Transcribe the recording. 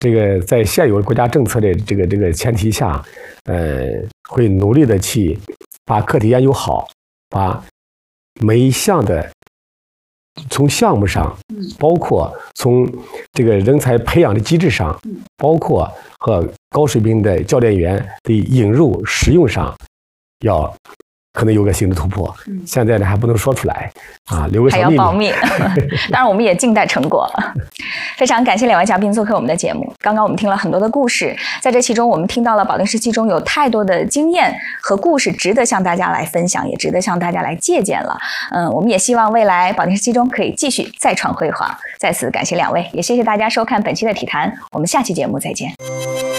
这个在现有国家政策的这个前提下，会努力的去把课题研究好，把每一项的从项目上，包括从这个人才培养的机制上，包括和高水平的教练员的引入使用上，要可能有个新的突破。现在呢还不能说出来啊，留个小秘密，还要保密。 当然我们也静待成果。非常感谢两位嘉宾做客我们的节目。刚刚我们听了很多的故事，在这其中我们听到了保定17中有太多的经验和故事值得向大家来分享，也值得向大家来借鉴了。我们也希望未来保定17中可以继续再创辉煌。再次感谢两位，也谢谢大家收看本期的体坛，我们下期节目再见。